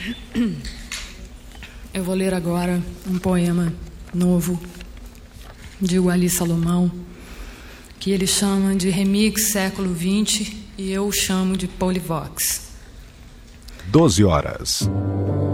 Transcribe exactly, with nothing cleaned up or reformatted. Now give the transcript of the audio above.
Eu vou ler agora um poema novo de Wally Salomão, que ele chama de Remix Século vinte e eu chamo de Polivox. doze horas.